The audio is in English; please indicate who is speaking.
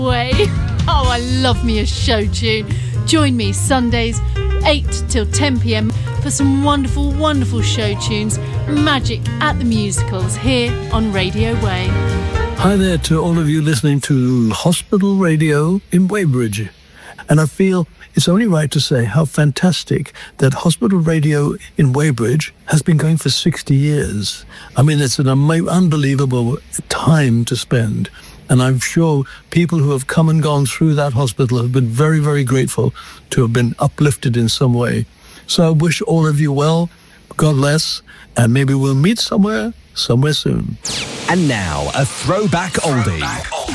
Speaker 1: Way. Oh, I love me a show tune. Join me Sundays 8 till 10 p.m. for some wonderful, wonderful show tunes, magic at the musicals here on Radio Way.
Speaker 2: Hi there to all of you listening to Hospital Radio in Weybridge. And I feel it's only right to say how fantastic that Hospital Radio in Weybridge has been going for 60 years. I mean, it's an unbelievable time to spend. And I'm sure people who have come and gone through that hospital have been very, very grateful to have been uplifted in some way. So I wish all of you well, God bless, and maybe we'll meet somewhere soon.
Speaker 3: And now, a throwback oldie.